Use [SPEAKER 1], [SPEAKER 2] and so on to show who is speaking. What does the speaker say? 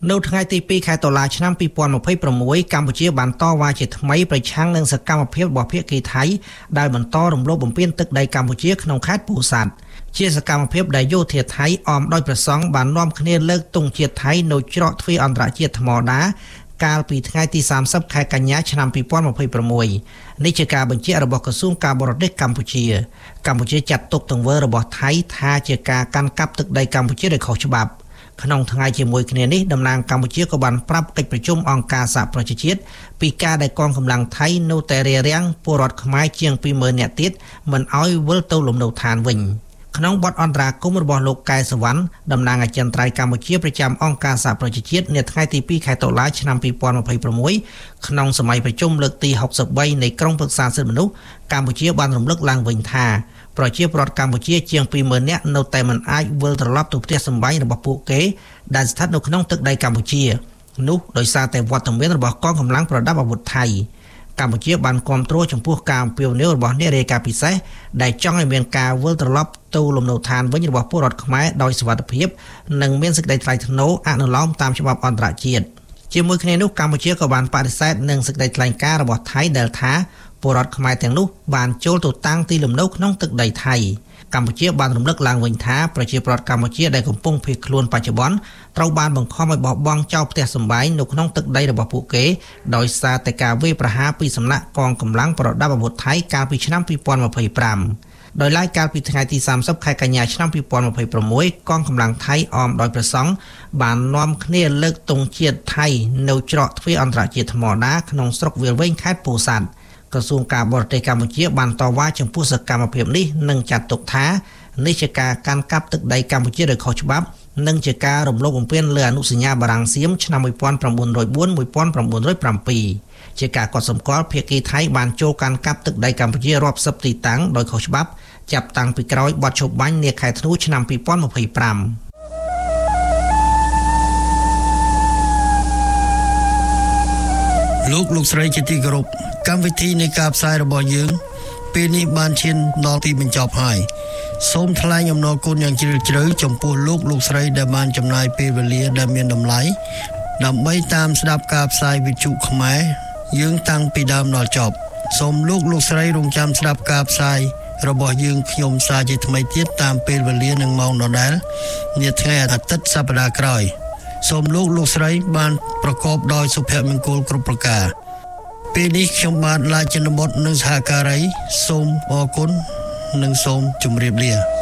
[SPEAKER 1] នៅថ្ងៃទី2ខែតុលាឆ្នាំ2026កម្ពុជាបានតវ៉ាជាថ្មីប្រឆាំងនឹងសកម្មភាពរបស់ភាគីថៃដែលបន្តរំលោភបំពានទឹកដីកម្ពុជាក្នុងខេត្តពោធិ៍សាត់ជាសកម្មភាពដែលយោធាថៃអមដោយប្រសង់បាននាំគ្នាលើកទង់ជាតិថៃនៅច្រកទ្វារអន្តរជាតិថ្មដាកាលពីថ្ងៃទី30ខែកញ្ញាឆ្នាំ2026នេះជាការបញ្ជាក់របស់ក្រសួងការបរទេសកម្ពុជាចាត់ទុកទង្វើរបស់ថៃថាជាការកាន់កាប់ទឹកដីកម្ពុជាដោយខុសច្បាប់ក្នុងថ្ងៃជាមួយគ្នានេះតំណាងកម្ពុជាក៏បានប្រាប់កិច្ចប្រជុំអង្គការសហប្រជាជាតិពីការដែលកងកម្លាំងថៃនៅតែរារាំងពលរដ្ឋខ្មែរជាង 20,000 នាក់ទៀតមិនឲ្យវិលទៅលំនៅឋានវិញក្នុងបទអន្តរាគមន៍របស់លោកកែសវណ្ណតំណាងអចិន្ត្រៃយ៍កម្ពុជាប្រចាំអង្គការសហប្រជាជាតិនៅថ្ងៃទី2ខែតុលាឆ្នាំ2026ក្នុងសម័យប្រជុំលើកទី63នៃក្រុមប្រឹក្សាសិទ្ធិមនុស្សកម្ពុជាបានរំលឹកឡើងវិញថាប្រជាពលរដ្ឋកម្ពុជាជាង 20,000 នាក់នៅតែមិនអាចវិលត្រឡប់ទៅផ្ទះសម្បែងរបស់ពួកគេដែលស្ថិតនៅក្នុងទឹកដីកម្ពុជានោះដោយសារតែវត្តមានរបស់កងកម្លាំងប្រដាប់អាវុធថៃកម្ពុជាបានគាំទ្រចំពោះការអំពាវនាវរបស់អ្នករាយការណ៍ពិសេសដែលចង់ឲ្យមានការវិលត្រឡប់ទៅលំនៅឋានវិញរបស់ពលរដ្ឋខ្មែរដោយសុវត្ថិភាពនិងមានសេចក្តីថ្លៃថ្នូរអនុលោមតាមច្បាប់អន្តរជាតិជាមួយគ្នានោះកម្ពុជាក៏បានបដិសេធនឹងសេចក្តីថ្លែងការណ៍របស់ថៃដែលថាពលរដ្ឋខ្មែរទាំងនោះបានចូលទៅតាំងទីលំនៅក្នុងទឹកដីថៃកម្ពុជាបានរំលឹកឡើងវិញថាប្រជាពលរដ្ឋកម្ពុជាដែលកំពុងភៀសខ្លួនបច្ចុប្បន្នត្រូវបានបង្ខំឲ្យបោះបង់ចោលផ្ទះសម្បែងនៅក្នុងទឹកដីរបស់ពួកគេដោយសារតែការវាយប្រហារពីសំណាក់កងកម្លាំងប្រដាប់អាវុធថៃកាលពីឆ្នាំ2025ដោយឡែកកាលពីថ្ងៃទី30ខែកញ្ញាឆ្នាំ2026កងកម្លាំងថៃអមដោយព្រះសង្ឃបាននាំគ្នាលើកទង់ជាតិថៃនៅច្រកទ្វារអន្តរជាតិថ្មដាក្នុងស្រុកវាលវែងខេត្តពោធិ៍សាត់ក្រសួងការបរទេសកម្ពុជាបានតវ៉ាចំពោះសកម្មភាពនេះនិងចាត់ទុកថានេះជាការកាន់កាប់ទឹកដីកម្ពុជាដោយខុសច្បាប់និងជាការរំលោភបំពានលើអនុសញ្ញាបារាំងសៀមឆ្នាំ1904-1907ជាការកត់សម្គាល់ភាគីថៃបានចូលកាន់កាប់ទឹកដីកម្ពុជារាប់សិបទីតាំងដោយខុសច្បាប់ចាប់តាំងពីក្រោយបទឈប់បាញ់នាខែធ្នូឆ្នាំ2025
[SPEAKER 2] លោកស្រីជាទីគោរពកម្មវិធីនៃការផ្សាយរបស់យើងពេលនេះបានឈានដល់ទីបញ្ចប់ហើយសូមថ្លែងអំណរគុណយ៉ាងជ្រាលជ្រៅចំពោះលោកស្រីដែលបានចំណាយពេលវេលាដែលមានតម្លៃដើម្បីតាមស្ដាប់ការផ្សាយវិទ្យុខ្មែរយើងតាំងពីដើមដល់ចប់សូមលោកស្រីរងចាំស្ដាប់ការផ្សាយរបស់យើងខ្ញុំសារជាថ្មីទៀតតាមពេលវេលានិងម៉ោងដដែលនាថ្ងៃអាទិត្យសប្តាហ៍ក្រោយសូមលោកស្រីបានប្រកបដោយសុភមង្គលគ្រប់ប្រការពេលនេះខ្ញុំបាទឡាយជនបុត្រនិងសហការីសូមអរគុណនិងសូមជម្រាបលា